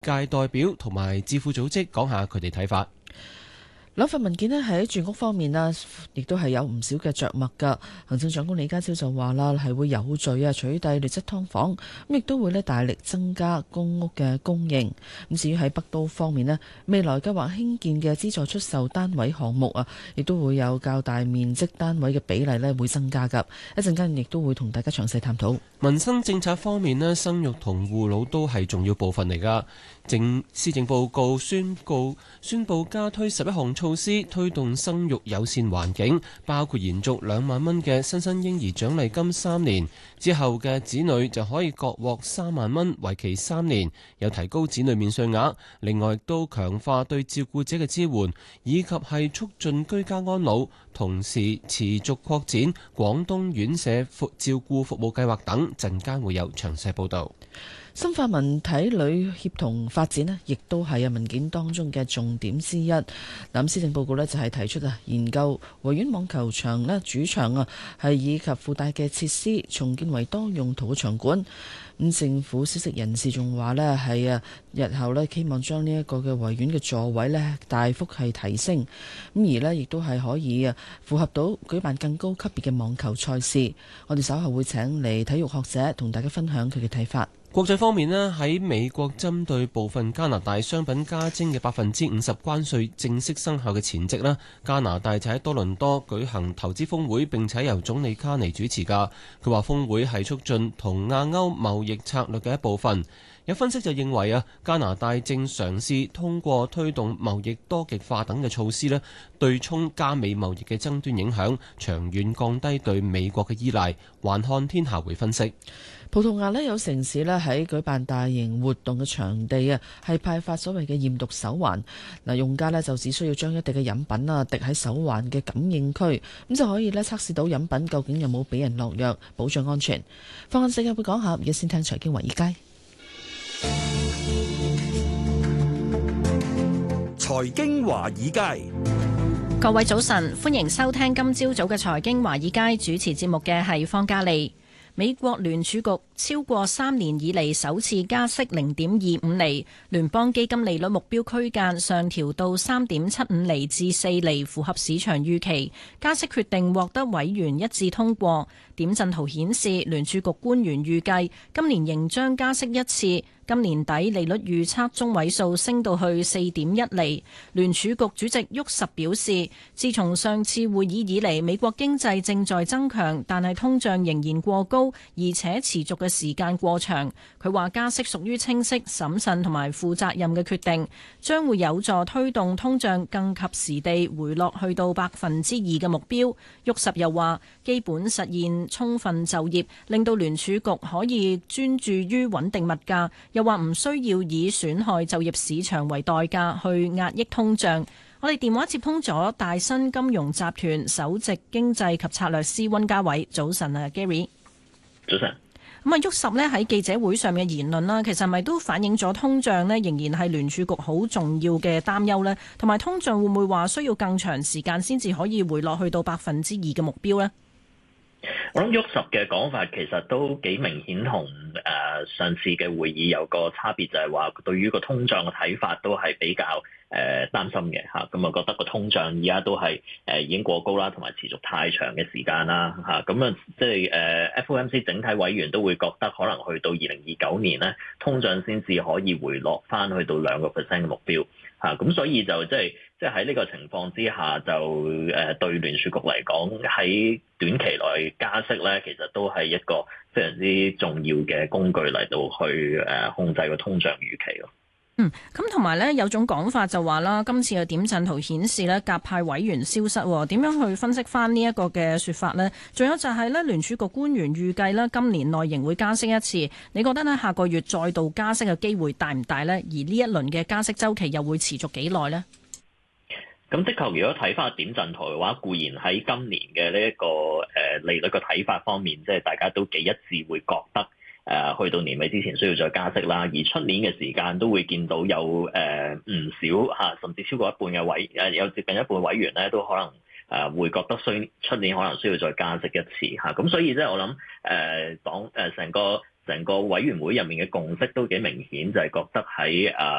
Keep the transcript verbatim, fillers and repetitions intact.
界代表同埋智庫組織講下佢哋睇法。 兩份文件咧喺住屋方面啊，亦都係有唔少嘅着墨㗎。行政長官李家超就話啦，係會有序啊取締劣質劏房，咁亦都會咧大力增加公屋嘅供應。咁至於喺北都方面咧，未來計劃興建嘅資助出售單位項目啊，亦都會有較大面積單位嘅比例咧會增加㗎。一陣間亦都會同大家詳細探討。 民生政策方面咧，生育同護老都係重要部分嚟㗎。政施政報告宣告宣佈加推十一項措施，推動生育友善環境，包括延續兩萬蚊嘅新生嬰兒獎勵金三年，之後嘅子女就可以各獲三萬蚊，為期三年，有提高子女免稅額。另外都強化對照顧者嘅支援，以及係促進居家安老，同時持續擴展廣東院舍照顧服務計劃等。陣間會有詳細報導。 深化文體旅協同發展咧，亦都係啊文件當中嘅重點之一。咁施政報告咧就係提出啊，研究維園網球場咧主場啊，係以及附帶嘅設施重建為多用途嘅場館。咁政府消息人士仲話咧，係啊日後咧希望將呢一個嘅維園嘅座位咧大幅係提升，咁而咧亦都係可以啊符合到舉辦更高級別嘅網球賽事。我哋稍後會請嚟體育學者同大家分享佢嘅睇法。 國際方面呢，喺美國針對部分加拿大商品加徵嘅百分之五十關稅正式生效嘅前夕呢，加拿大就喺多倫多舉行投資峰會，並且由總理卡尼主持㗎。佢話峰會係促進同亞歐貿易策略嘅一部分。有分析就認為啊，加拿大正嘗試通過推動貿易多極化等嘅措施呢，對沖加美貿易嘅爭端影響，長遠降低對美國嘅依賴。環看天下會分析。 葡萄牙呢有城市呢喺舉辦大型活動嘅場地啊，係派發所謂嘅驗毒手環。嗱，用家呢就只需要將一滴嘅飲品啊滴喺手環嘅感應區，咁就可以呢測試到飲品究竟有冇俾人落藥，保障安全。放眼世界會講下，而家先聽財經華爾街。 財經華爾街， 各位早晨，歡迎收聽今朝早嘅財經華爾街，主持節目嘅係方嘉利。美國聯儲局超過三年以嚟首次加息零點二五厘，聯邦基金利率目標區間上調到三點七五厘至四厘，符合市場預期。加息決定獲得委員一致通過。點陣圖顯示，聯儲局官員預計今年仍將加息一次。今年底利率預測中位數升到去四點一厘。聯儲局主席沃什表示，自從上次會議以嚟，美國經濟正在增強，但係通脹仍然過高，而且持續嘅時間過長。佢話加息屬於清晰、審慎同埋負責任嘅決定，將會有助推動通脹更及時地回落去到百分之二嘅目標。沃什又話，基本實現充分就業，令到聯儲局可以專注於穩定物價。又話唔需要以損害就業市場為代價去壓抑通脹。我哋電話接通咗大新金融集團首席經濟及策略師溫家偉。早晨啊 Gary。 早晨。 咁啊，沃什呢喺記者會上嘅言論啦，其實係咪都反映咗通脹呢仍然係聯儲局好重要嘅擔憂呢？同埋通脹會唔會話需要更長時間先至可以回落去到百分之二嘅目標呢？ 我諗沃什嘅講法其實都幾明顯，同誒上次嘅會議有個差別，就係話對於個通脹嘅睇法都係比較誒擔心嘅嚇。咁啊覺得個通脹而家都係誒已經過高啦，同埋持續太長嘅時間啦嚇。咁啊即係誒 F O M C 整體委員都會覺得可能去到二零二九年咧，通脹先至可以回落翻去到兩個 percent 嘅目標嚇。咁所以就即係。即係喺呢個情況之下，就誒對聯儲局嚟講，喺短期內加息咧，其實都係一個非常之重要嘅工具嚟到去誒控制個通脹預期咯。 嗯，咁同埋咧有種講法就話啦，今次嘅點陣圖顯示咧，鴿派委員消失，點樣去分析翻呢一個嘅説法呢？仲有就係咧，聯儲局官員預計咧今年內仍會加息一次，你覺得呢下個月再度加息嘅機會大唔大呢？而呢一輪嘅加息週期又會持續幾耐呢？ 咁的確，如果睇翻點陣圖嘅話，固然喺今年嘅呢一個誒利率嘅睇法方面，即係大家都幾一致，會覺得誒去到年尾之前需要再加息啦。而出年嘅時間都會見到有誒唔少嚇，甚至超過一半嘅委誒有接近一半委員咧，都可能誒會覺得需出年可能需要再加息一次嚇。咁所以即係我諗誒黨誒成個。 成個委員會入面嘅共識都幾明顯，就係、是、覺得喺誒